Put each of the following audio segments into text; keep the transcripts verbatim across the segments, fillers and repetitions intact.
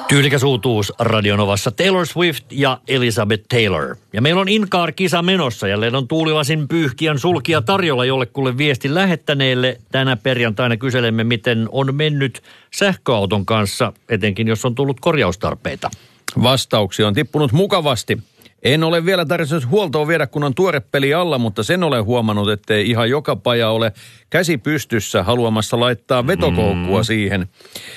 Tyylikäs uutuus Radionovassa Taylor Swift ja Elizabeth Taylor. Ja meillä on Inkaar-kisa menossa. Jälleen on tuulilasin pyyhkiän sulkia tarjolla jollekulle viestin lähettäneelle. Tänä perjantaina kyselemme, miten on mennyt sähköauton kanssa, etenkin jos on tullut korjaustarpeita. Vastauksia on tippunut mukavasti. En ole vielä tarvitsenut huoltoa viedä, kun on tuore peli alla, mutta sen olen huomannut, ettei ihan joka paja ole käsi pystyssä haluamassa laittaa vetokoukkua mm. siihen.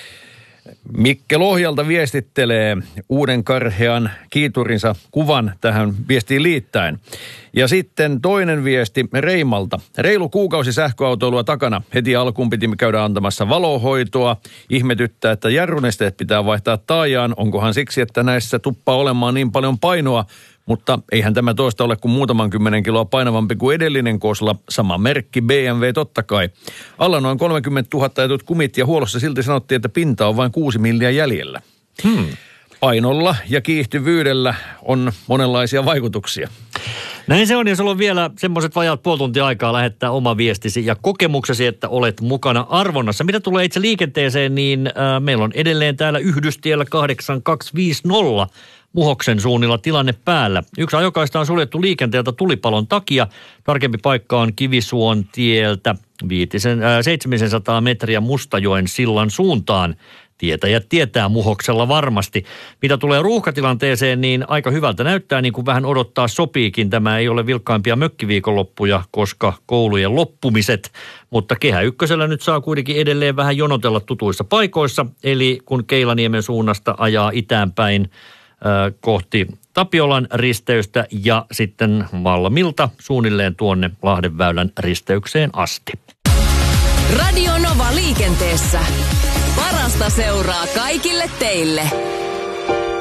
Mikke Lohjalta viestittelee uuden karhean kiiturinsa kuvan tähän viestiin liittäen. Ja sitten toinen viesti Reimalta. Reilu kuukausi sähköautoilua takana. Heti alkuun piti käydä antamassa valohoitoa. Ihmetyttää, että jarrunesteet pitää vaihtaa taajaan. Onkohan siksi, että näissä tuppaa olemaan niin paljon painoa. Mutta eihän tämä toista ole kuin muutaman kymmenen kiloa painavampi kuin edellinen Kosla. Sama merkki B M W totta kai. Alla noin kolmekymmentätuhatta etut kumit ja huollossa silti sanottiin, että pinta on vain kuusi milliä jäljellä. Hmm. Painolla ja kiihtyvyydellä on monenlaisia vaikutuksia. Näin se on, ja sulla on vielä semmoiset vajaat puoli tuntia aikaa lähettää oma viestisi ja kokemuksesi, että olet mukana arvonnassa. Mitä tulee itse liikenteeseen, niin äh, meillä on edelleen täällä Yhdystiellä kahdeksan kaksi viisi nolla Muhoksen suunnilla tilanne päällä. Yksi ajokaista on suljettu liikenteeltä tulipalon takia. Tarkempi paikka on Kivisuon tieltä viitisen, äh, seitsemänsataa metriä Mustajoen sillan suuntaan. Tietäjät tietää Muhoksella varmasti. Mitä tulee ruuhkatilanteeseen, niin aika hyvältä näyttää, niin kuin vähän odottaa sopiikin. Tämä ei ole vilkkaimpia mökkiviikonloppuja, koska koulujen loppumiset. Mutta Kehä Ykkösellä nyt saa kuitenkin edelleen vähän jonotella tutuissa paikoissa. Eli kun Keilaniemen suunnasta ajaa itäänpäin äh, kohti Tapiolan risteystä ja sitten Malmilta suunnilleen tuonne Lahdenväylän risteykseen asti. Radio Nova liikenteessä. Parasta seuraa kaikille teille.